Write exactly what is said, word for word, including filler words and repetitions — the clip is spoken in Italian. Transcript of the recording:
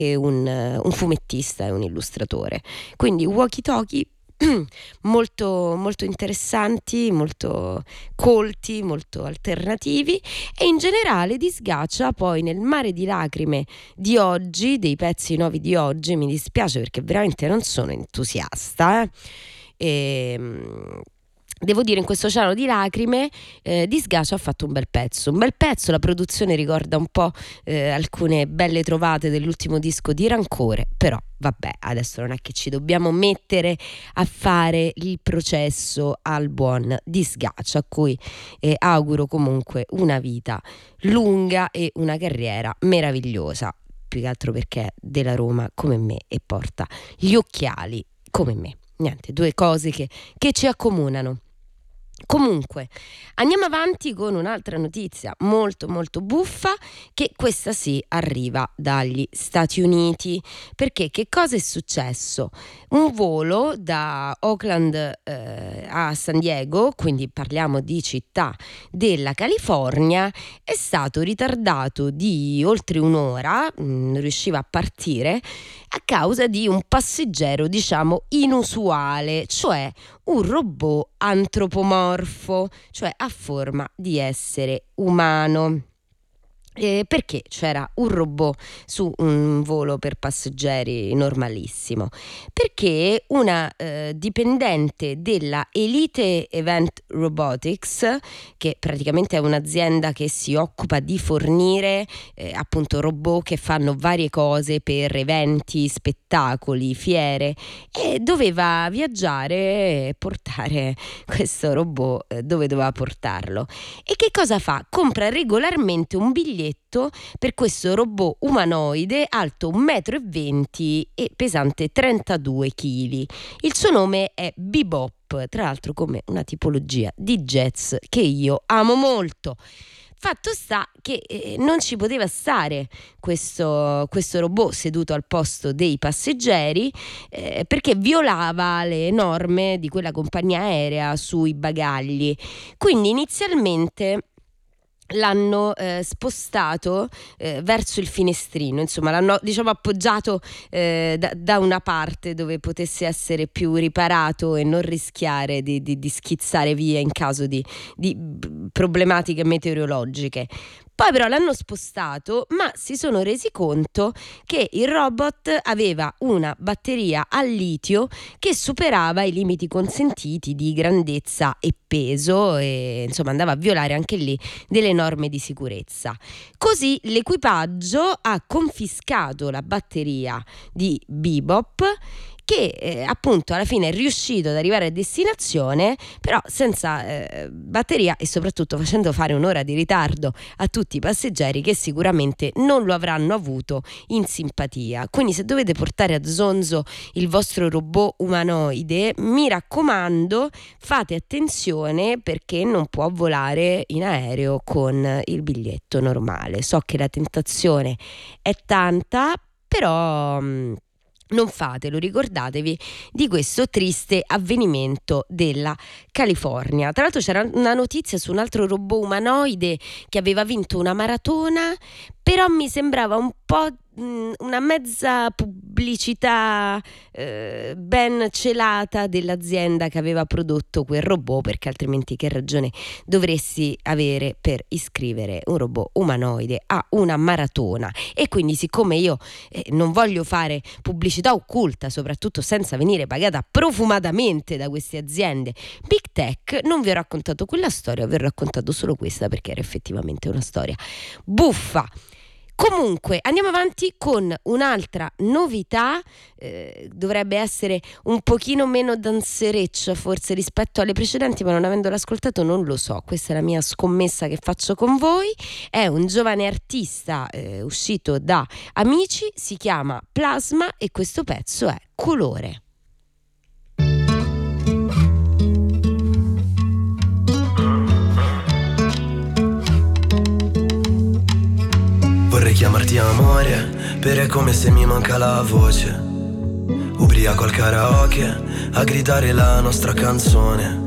e un, un fumettista e un illustratore. Quindi Walkie Talkie molto, molto interessanti, molto colti, molto alternativi, e in generale di Sgacia poi nel mare di lacrime di oggi, dei pezzi nuovi di oggi, mi dispiace perché veramente non sono entusiasta, eh? E, devo dire, in questo oceano di lacrime eh, di Sgacia ha fatto un bel pezzo, un bel pezzo, la produzione ricorda un po' eh, alcune belle trovate dell'ultimo disco di Rancore, però vabbè, adesso non è che ci dobbiamo mettere a fare il processo al buon di Sgacia, a cui eh, auguro comunque una vita lunga e una carriera meravigliosa, più che altro perché è della Roma come me e porta gli occhiali come me. Niente, due cose che, che ci accomunano. Comunque andiamo avanti con un'altra notizia molto molto buffa, che questa sì arriva dagli Stati Uniti, perché che cosa è successo? Un volo da Oakland eh, a San Diego, quindi parliamo di città della California, è stato ritardato di oltre un'ora, non riusciva a partire a causa di un passeggero diciamo inusuale, cioè un robot antropomorfo, cioè a forma di essere umano. Eh, perché c'era un robot su un volo per passeggeri normalissimo? Perché una eh, dipendente della Elite Event Robotics, che praticamente è un'azienda che si occupa di fornire eh, appunto robot che fanno varie cose per eventi, spettacoli, fiere, e doveva viaggiare e portare questo robot eh, dove doveva portarlo. E che cosa fa? Compra regolarmente un biglietto per questo robot umanoide alto un metro e venti e pesante trentadue chili. Il suo nome è Bebop, tra l'altro come una tipologia di jazz che io amo molto. Fatto sta che eh, non ci poteva stare questo, questo robot seduto al posto dei passeggeri eh, perché violava le norme di quella compagnia aerea sui bagagli. Quindi inizialmente l'hanno eh, spostato eh, verso il finestrino, insomma l'hanno diciamo appoggiato eh, da, da una parte dove potesse essere più riparato e non rischiare di, di, di schizzare via in caso di, di problematiche meteorologiche. Poi però l'hanno spostato, ma si sono resi conto che il robot aveva una batteria al litio che superava i limiti consentiti di grandezza e peso e insomma andava a violare anche lì delle norme di sicurezza. Così l'equipaggio ha confiscato la batteria di Bebop, che eh, appunto alla fine è riuscito ad arrivare a destinazione, però senza eh, batteria e soprattutto facendo fare un'ora di ritardo a tutti i passeggeri che sicuramente non lo avranno avuto in simpatia. Quindi se dovete portare a zonzo il vostro robot umanoide, mi raccomando fate attenzione perché non può volare in aereo con il biglietto normale. So che la tentazione è tanta, però mh, non fatelo, ricordatevi di questo triste avvenimento della California. Tra l'altro c'era una notizia su un altro robot umanoide che aveva vinto una maratona, però mi sembrava un po' una mezza pubblicità eh, ben celata dell'azienda che aveva prodotto quel robot, perché altrimenti che ragione dovresti avere per iscrivere un robot umanoide a una maratona? E quindi siccome io eh, non voglio fare pubblicità occulta, soprattutto senza venire pagata profumatamente da queste aziende big tech, non vi ho raccontato quella storia, vi ho raccontato solo questa perché era effettivamente una storia buffa. Comunque andiamo avanti con un'altra novità, eh, dovrebbe essere un pochino meno danzereccia forse rispetto alle precedenti, ma non avendola ascoltato non lo so, questa è la mia scommessa che faccio con voi. È un giovane artista eh, uscito da Amici, si chiama Plasma e questo pezzo è Colore. Vorrei chiamarti amore, per è come se mi manca la voce. Ubriaco al karaoke, a gridare la nostra canzone.